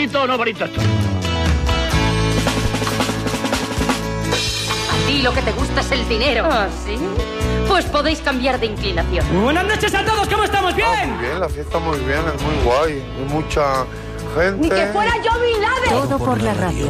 bonito o no bonito esto. A ti lo que te gusta es el dinero. ¿Ah, sí? Pues podéis cambiar de inclinación. Muy buenas noches a todos, ¿cómo estamos? ¿Bien? Muy bien, la fiesta muy bien, es muy guay. Hay mucha gente. Ni que fuera yo Bin Laden. Todo por la radio.